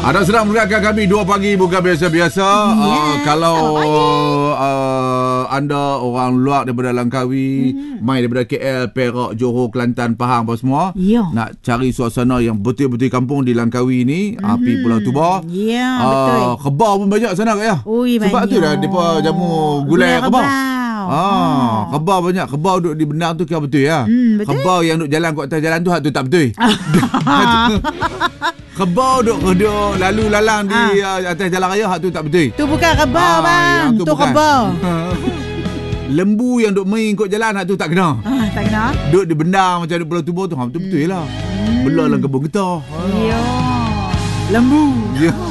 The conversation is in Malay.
Ada sedang mendengarkan kami 2 pagi bukan biasa-biasa. Kalau anda orang luar daripada Langkawi, main daripada KL, Perak, Johor, Kelantan, Pahang apa semua, nak cari suasana yang betul-betul kampung di Langkawi ni, api Pulau Tuba. Betul. Kebab pun banyak sana kat ya. Sebab tu dah depa jamu gulai kebab. Kebab banyak. Kebab duduk di benang tu kira betul ya. Betul. Kebab yang duduk jalan kat atas jalan tu hak tu tak betul. Kebab duduk lalu lalang di atas jalan raya hak tu tak betul. Tu bukan kebab bang. Tu kebab. Lembu yang duk main kot jalan hak tu tak kena. Tak kena. Duduk di benang macam di Pulau Tuba tu betul-betul lah. Belah dalam kebun getah. Lembu. Ya.